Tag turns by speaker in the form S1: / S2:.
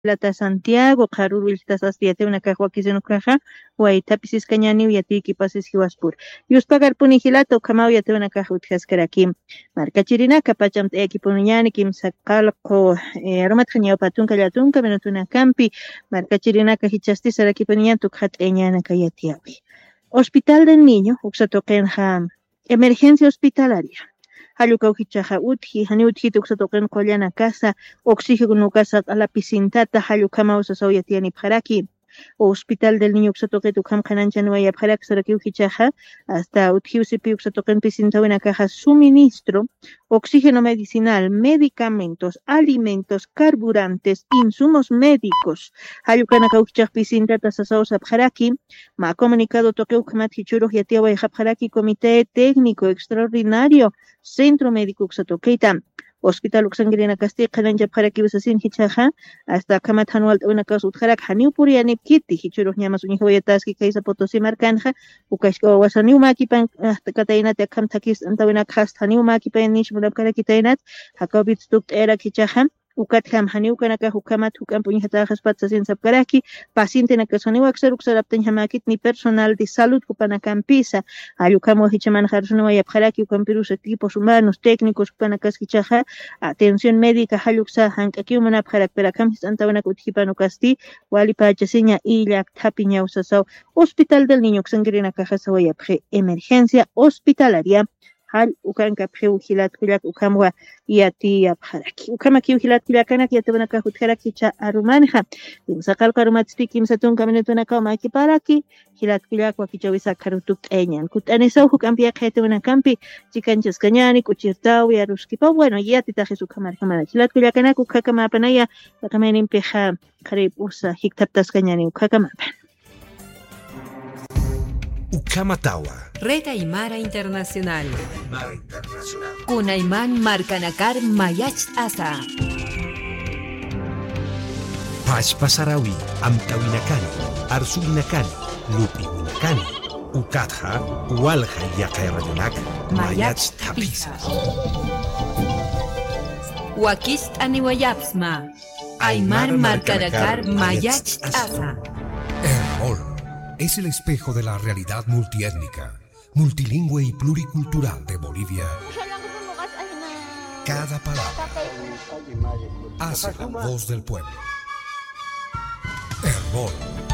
S1: Plata Santiago, Carurultas Astiate, una caja aquí se nos caja, Guaitapis Iscañani, Yatiki Pasis Hiwaspur. Yus pagar punigilato, Kamau Yate una caja Utjaskaraki. Marca Chirinaca, Pacham Equipuniani, Kim Sacalco, Romatjaño Patunca Yatunca, Menotuna Campi, Marca Chirinaca, Hichastis, Arakipunian, Tukhat Eñana Kayatiawi. Hospital del Niño, Uxatokenham, emergencia hospitalaria. Halukauhichaja utji, hani utji tuksatoqen qollana casa, oxígeno casa a la piscintata, halukama usasauya tiani pjaraki. Hospital del Niño Uxatoque Tukam Kananchan Waya Pjarak Saraki Ujichaja, hasta utji usipi Uxatoquen piscinta una caja suministro, oxígeno medicinal, medicamentos, alimentos, carburantes, insumos médicos. Halukana Kauchach piscintata sasausa pjaraki, ma comunicado toque Ukmat Hichuro Yatia Waya Pjaraki, Comité Técnico Extraordinario, Centro Médico Uxatoqueita, Hospital Uxangrina Castilla, Kananja Paraki Usasin Hichaja, hasta Kamatanual una casa Utjarak, Haniupuriani Kitty, Hichuro Yamas Unihoyataski, Kaisa Potosi Marcanja, Ukashko was a new makipan, hasta Kataina de Kamtakis and Tawina Cast, Hanu Makipan Nish Mulakarakitainat, Hakobit Stupt Era Kichahan. Ukatham haniukanaka hukamat hukam puñetajas patsas en sapkaraki, paciente na casoniwa xeruxarapten hamakit ni personal de salud kupanacampisa, ayukamo hichaman harsunowa yapjaraki ukampirus equipos humanos, técnicos kupanakas hichaja, atención médica haluxa hankakiuman apjarak peracamis antawana kutjipano casti, wali pachasiña illa tapiña usasau, Hospital del Niño Xangrina Cajasawa yapje, emergencia hospitalaria. Hal ukanka pjeuhilat kulak ukamwa yati yapharaki ukama kiuhilat kilakana yatebana ka hutharaki cha arumanja sakal karumatsti kim satun kaminetuna ka makiparaki hilat kulak wakichawisa karutuk enyan kutanesa hukampia khetuna kampi chikanchas kañani kuchirtawi aruskipa bueno yati ta jesu kamar kamara hilat kulakana kukakama panaya kamenin peja karib usa hiktaptas kañani ukakama
S2: Ukamatawa.
S3: Red Aymara Internacional. Kunayman Marcanakar Mayach Asa.
S2: Pachpasarawi, Amtawinakani, Arsulinakani, Lupinakani, Ukatha, Walha Yakairayonak, Mayach Tapisa.
S3: Wakist Aniwayapsma. Aymar Marcanakar Mayach Asa.
S4: Errol. Es el espejo de la realidad multiétnica, multilingüe y pluricultural de Bolivia. Cada palabra hace la voz del pueblo. Hermol.